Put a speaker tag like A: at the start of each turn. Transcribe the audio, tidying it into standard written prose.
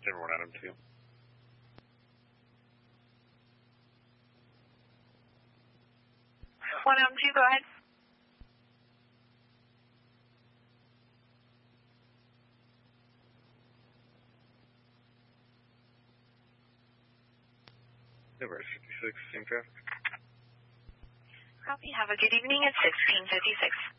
A: Everyone Adam 2.
B: One Adam 2, go ahead.
A: Number 56, same traffic.
B: Copy. Have a good evening at 1656.